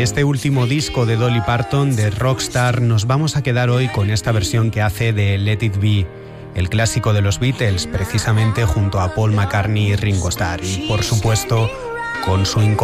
este último disco de Dolly Parton, de Rockstar, nos vamos a quedar hoy con esta versión que hace de Let It Be, el clásico de los Beatles, precisamente junto a Paul McCartney y Ringo Starr, y por supuesto con su